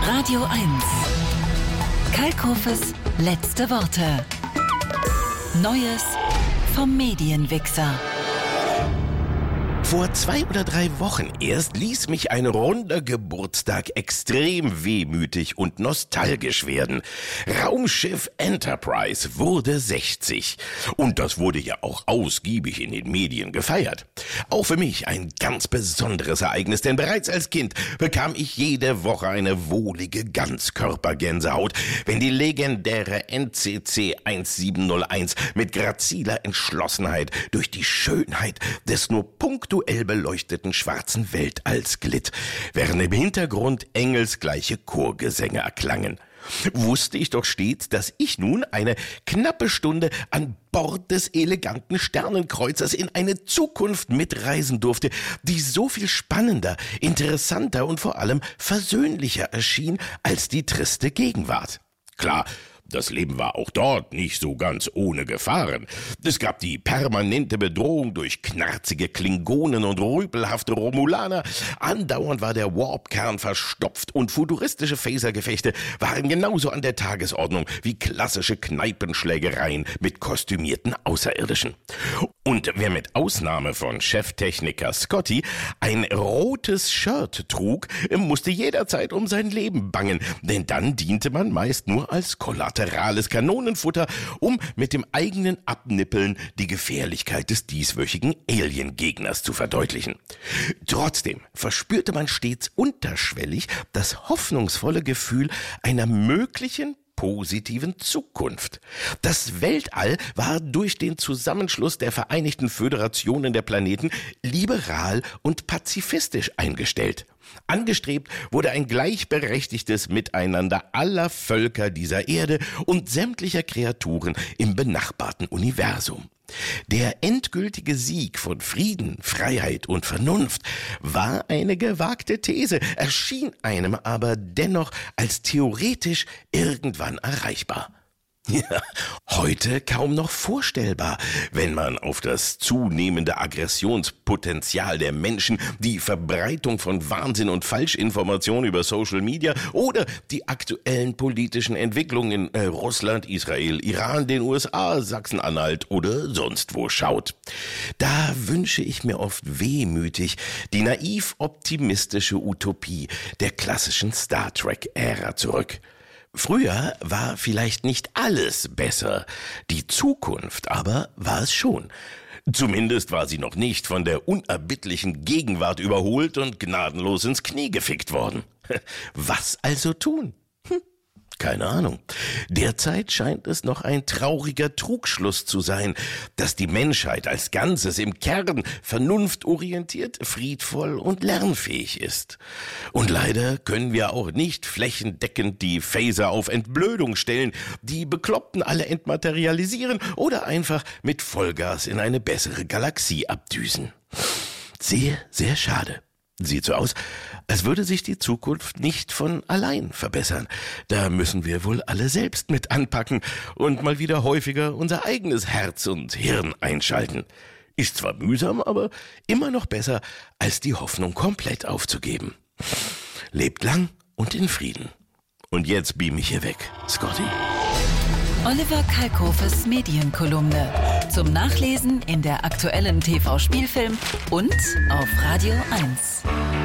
Radio 1. Kalkofes letzte Worte. Neues vom Medienwichser. Vor 2 oder 3 Wochen erst ließ mich ein runder Geburtstag extrem wehmütig und nostalgisch werden. Raumschiff Enterprise wurde 60. Und das wurde ja auch ausgiebig in den Medien gefeiert. Auch für mich ein ganz besonderes Ereignis, denn bereits als Kind bekam ich jede Woche eine wohlige Ganzkörpergänsehaut, wenn die legendäre NCC 1701 mit graziler Entschlossenheit durch die Schönheit des nur punktuell beleuchteten schwarzen Weltalls glitt, während im Hintergrund engelsgleiche Chorgesänge erklangen. Wusste ich doch stets, dass ich nun eine knappe Stunde an Bord des eleganten Sternenkreuzers in eine Zukunft mitreisen durfte, die so viel spannender, interessanter und vor allem versöhnlicher erschien als die triste Gegenwart. Klar, das Leben war auch dort nicht so ganz ohne Gefahren. Es gab die permanente Bedrohung durch knarzige Klingonen und rüpelhafte Romulaner. Andauernd war der Warp-Kern verstopft und futuristische Phasergefechte waren genauso an der Tagesordnung wie klassische Kneipenschlägereien mit kostümierten Außerirdischen. Und wer mit Ausnahme von Cheftechniker Scotty ein rotes Shirt trug, musste jederzeit um sein Leben bangen, denn dann diente man meist nur als kollaterales Kanonenfutter, um mit dem eigenen Abnippeln die Gefährlichkeit des dieswöchigen Alien-Gegners zu verdeutlichen. Trotzdem verspürte man stets unterschwellig das hoffnungsvolle Gefühl einer möglichen positiven Zukunft. Das Weltall war durch den Zusammenschluss der Vereinigten Föderationen der Planeten liberal und pazifistisch eingestellt. Angestrebt wurde ein gleichberechtigtes Miteinander aller Völker dieser Erde und sämtlicher Kreaturen im benachbarten Universum. Der endgültige Sieg von Frieden, Freiheit und Vernunft war eine gewagte These, erschien einem aber dennoch als theoretisch irgendwann erreichbar. Ja, heute kaum noch vorstellbar, wenn man auf das zunehmende Aggressionspotenzial der Menschen, die Verbreitung von Wahnsinn und Falschinformationen über Social Media oder die aktuellen politischen Entwicklungen in Russland, Israel, Iran, den USA, Sachsen-Anhalt oder sonst wo schaut. Da wünsche ich mir oft wehmütig die naiv optimistische Utopie der klassischen Star Trek-Ära zurück. Früher war vielleicht nicht alles besser, die Zukunft aber war es schon. Zumindest war sie noch nicht von der unerbittlichen Gegenwart überholt und gnadenlos ins Knie gefickt worden. Was also tun? Keine Ahnung. Derzeit scheint es noch ein trauriger Trugschluss zu sein, dass die Menschheit als Ganzes im Kern vernunftorientiert, friedvoll und lernfähig ist. Und leider können wir auch nicht flächendeckend die Phaser auf Entblödung stellen, die Bekloppten alle entmaterialisieren oder einfach mit Vollgas in eine bessere Galaxie abdüsen. Sehr, sehr schade. Sieht so aus, als würde sich die Zukunft nicht von allein verbessern. Da müssen wir wohl alle selbst mit anpacken und mal wieder häufiger unser eigenes Herz und Hirn einschalten. Ist zwar mühsam, aber immer noch besser, als die Hoffnung komplett aufzugeben. Lebt lang und in Frieden. Und jetzt beam ich hier weg, Scotty. Oliver Kalkofes Medienkolumne. Zum Nachlesen in der aktuellen TV-Spielfilm und auf Radio 1.